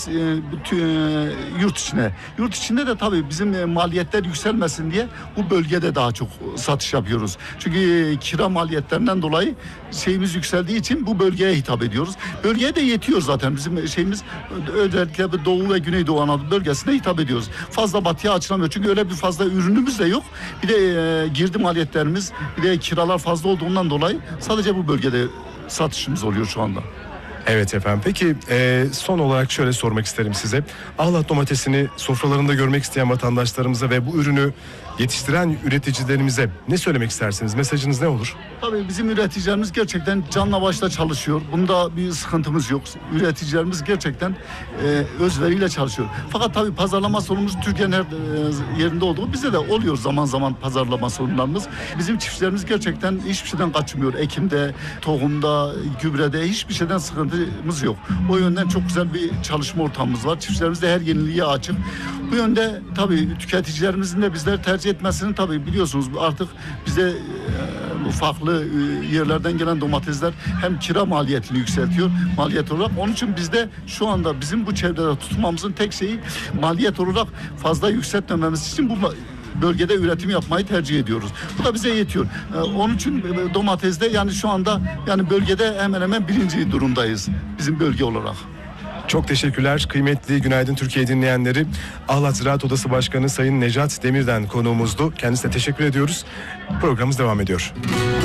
yurt içine. Yurt içinde de tabii bizim maliyetler yükselmesin diye bu bölgede daha çok satış yapıyoruz. Çünkü kira maliyetlerinden dolayı şeyimiz yükseldiği için bu bölgeye hitap ediyoruz. Bölgeye de yetiyor zaten. Bizim şeyimiz özellikle Doğu ve Güneydoğu Anadolu bölgesine hitap ediyoruz. Fazla batıya açılamıyor. Çünkü öyle bir fazla ürünümüz de yok. Bir de girdi maliyetlerimiz, bir de kiralar fazla olduğundan dolayı sadece bu bölgede satışımız oluyor şu anda. Evet efendim. Peki son olarak şöyle sormak isterim size. Ahlat domatesini sofralarında görmek isteyen vatandaşlarımıza ve bu ürünü yetiştiren üreticilerimize ne söylemek istersiniz? Mesajınız ne olur? Tabii bizim üreticilerimiz gerçekten canla başla çalışıyor. Bunda bir sıkıntımız yok. Üreticilerimiz gerçekten özveriyle çalışıyor. Fakat tabii pazarlama sorunumuz Türkiye'nin her yerinde olduğu, bize de oluyor zaman zaman pazarlama sorunlarımız. Bizim çiftçilerimiz gerçekten hiçbir şeyden kaçmıyor. Ekimde, tohumda, gübrede hiçbir şeyden sıkıntımız yok. O yönden çok güzel bir çalışma ortamımız var. Çiftçilerimiz de her yeniliğe açık. Bu yönde tabii tüketicilerimizin de bizleri tercih etmesini tabii biliyorsunuz artık bize farklı yerlerden gelen domatesler hem kira maliyetini yükseltiyor maliyet olarak. Onun için bizde şu anda bizim bu çevrede tutmamızın tek şeyi maliyet olarak fazla yükseltmememiz için bu bölgede üretim yapmayı tercih ediyoruz. Bu da bize yetiyor. Onun için domatesde yani şu anda yani bölgede hemen hemen birinci durumdayız bizim bölge olarak. Çok teşekkürler. Kıymetli Günaydın Türkiye dinleyenleri, Ahlat Ziraat Odası Başkanı Sayın Necat Demir'den konuğumuzdu. Kendisine teşekkür ediyoruz. Programımız devam ediyor.